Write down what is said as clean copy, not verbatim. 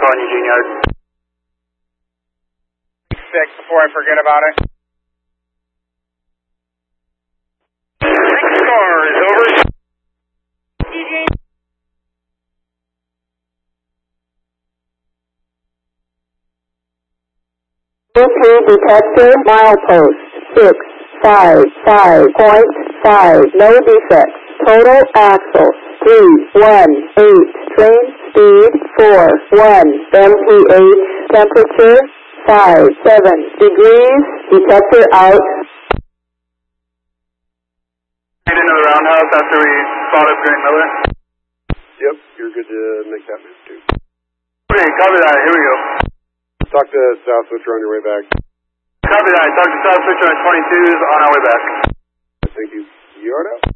calling Eugene Yard. 6 before I forget about it. 6 cars, over. Eugene. Detector, milepost 655.5, no defects. Total axle 318. Train speed 41. MPH temperature 57 degrees. Detector out. Get into the roundhouse after we spotted Grant Miller. Yep, you're good to make that move too. Okay, copy that. Here we go. Talk to South Switcher on your way back. Copy that. Talk to South Switcher on 22s on our way back. Thank you. You are out.